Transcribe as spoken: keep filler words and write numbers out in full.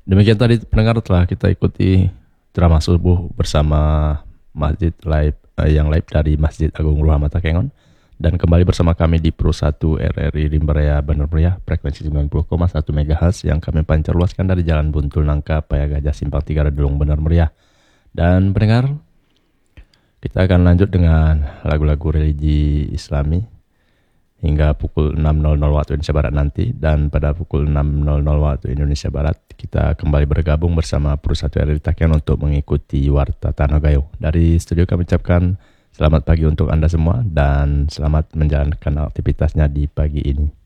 Demikian tadi pendengar telah kita ikuti ceramah subuh bersama Masjid Live eh, yang live dari Masjid Agung Ruha Mata Kengon, dan kembali bersama kami di Pro satu R R I Rimbaraya Bener Meriah frekuensi sembilan puluh koma satu megahertz yang kami pancar luaskan dari Jalan Buntul Nangka Paya Gajah Simpang tiga Redulung Bener Meriah. Dan pendengar, kita akan lanjut dengan lagu-lagu religi Islami hingga pukul enam nol nol waktu Indonesia Barat nanti, dan pada pukul enam nol nol waktu Indonesia Barat kita kembali bergabung bersama Pro satu R R I Takian untuk mengikuti Warta Tanah Gayo. Dari studio kami ucapkan selamat pagi untuk Anda semua dan selamat menjalankan aktivitasnya di pagi ini.